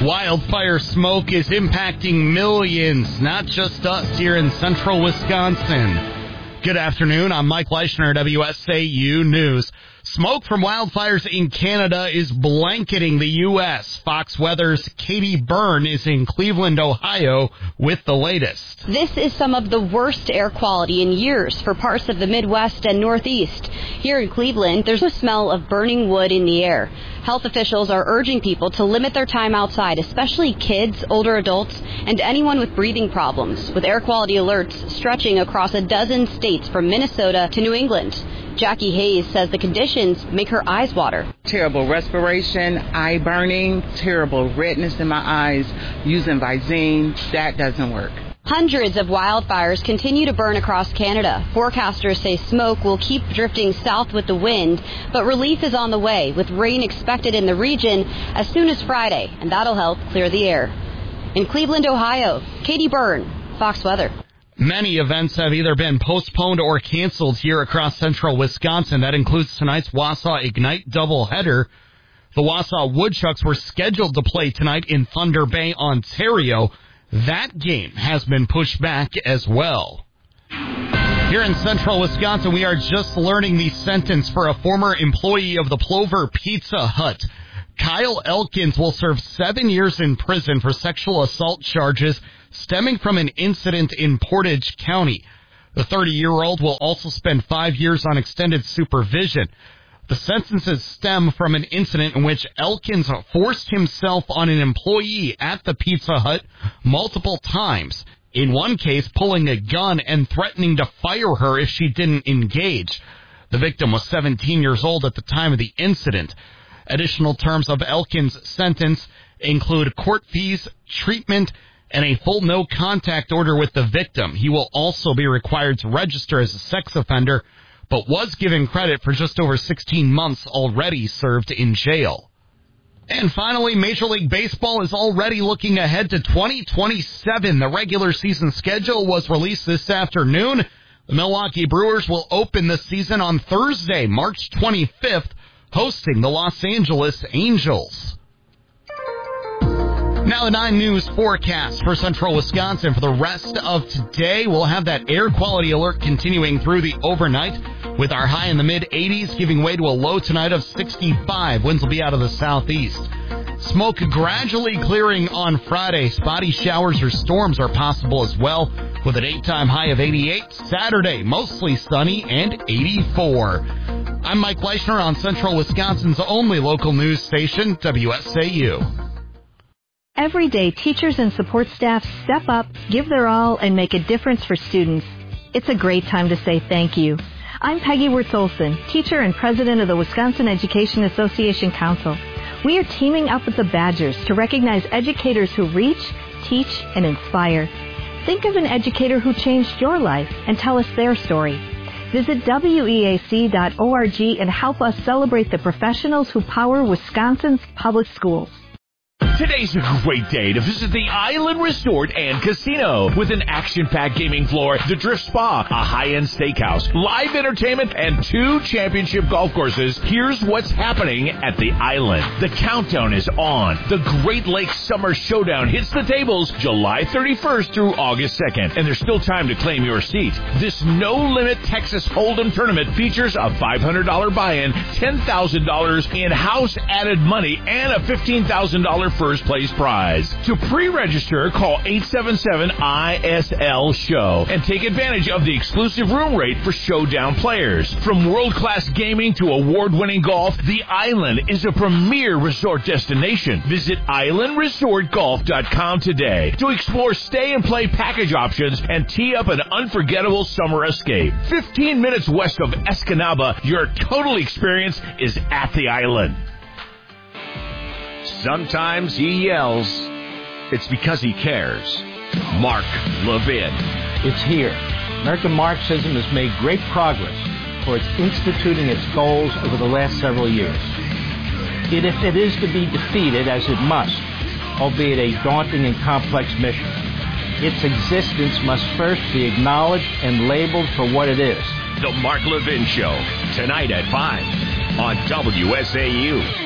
Wildfire smoke is impacting millions, not just us here in central Wisconsin. Good afternoon. I'm Mike Leischner, WSAU News. Smoke from wildfires in Canada is blanketing the U.S. Fox Weather's Katie Byrne is in Cleveland, Ohio, with the latest. This is some of the worst air quality in years for parts of the Midwest and Northeast. Here in Cleveland, there's a smell of burning wood in the air. Health officials are urging people to limit their time outside, especially kids, older adults, and anyone with breathing problems, with air quality alerts stretching across a dozen states from Minnesota to New England. Jackie Hayes says the conditions make her eyes water. Terrible respiration, eye burning, terrible redness in my eyes, using Visine, that doesn't work. Hundreds of wildfires continue to burn across Canada. Forecasters say smoke will keep drifting south with the wind, but relief is on the way, with rain expected in the region as soon as Friday, and that'll help clear the air. In Cleveland, Ohio, Katie Byrne, Fox Weather. Many events have either been postponed or canceled here across central Wisconsin. That includes tonight's Wausau Ignite doubleheader. The Wausau Woodchucks were scheduled to play tonight in Thunder Bay, Ontario. That game has been pushed back as well. Here in central Wisconsin, we are just learning the sentence for a former employee of the Plover Pizza Hut. Kyle Elkins will serve 7 years in prison for sexual assault charges stemming from an incident in Portage County. The 30-year-old will also spend 5 years on extended supervision. The sentences stem from an incident in which Elkins forced himself on an employee at the Pizza Hut multiple times. In one case, pulling a gun and threatening to fire her if she didn't engage. The victim was 17 years old at the time of the incident. Additional terms of Elkins' sentence include court fees, treatment, and a full no-contact order with the victim. He will also be required to register as a sex offender, but was given credit for just over 16 months already served in jail. And finally, Major League Baseball is already looking ahead to 2027. The regular season schedule was released this afternoon. The Milwaukee Brewers will open the season on Thursday, March 25th, hosting the Los Angeles Angels. Now the 9 News forecast for central Wisconsin for the rest of today. We'll have that air quality alert continuing through the overnight with our high in the mid-80s giving way to a low tonight of 65. Winds will be out of the southeast. Smoke gradually clearing on Friday. Spotty showers or storms are possible as well with a daytime high of 88. Saturday, mostly sunny and 84. I'm Mike Leischner on central Wisconsin's only local news station, WSAU. Every day, teachers and support staff step up, give their all, and make a difference for students. It's a great time to say thank you. I'm Peggy Wirtz-Olson, teacher and president of the Wisconsin Education Association Council. We are teaming up with the Badgers to recognize educators who reach, teach, and inspire. Think of an educator who changed your life and tell us their story. Visit weac.org and help us celebrate the professionals who power Wisconsin's public schools. Today's a great day to visit the Island Resort and Casino with an action-packed gaming floor, the Drift Spa, a high-end steakhouse, live entertainment, and 2 championship golf courses. Here's what's happening at the Island. The countdown is on. The Great Lakes Summer Showdown hits the tables July 31st through August 2nd, and there's still time to claim your seat. This no-limit Texas Hold'em tournament features a $500 buy-in, $10,000 in house added money, and a $15,000 first place prize. To pre-register, call 877-ISL-SHOW and take advantage of the exclusive room rate for Showdown players. From world-class gaming to award-winning golf, the Island is a premier resort destination. Visit islandresortgolf.com today to explore stay and play package options and tee up an unforgettable summer escape. 15 minutes west of Escanaba, your total experience is at the Island. Sometimes he yells. It's because he cares. Mark Levin. It's here. American Marxism has made great progress towards instituting its goals over the last several years. Yet if it is to be defeated, as it must, albeit a daunting and complex mission, its existence must first be acknowledged and labeled for what it is. The Mark Levin Show, tonight at 5 on WSAU.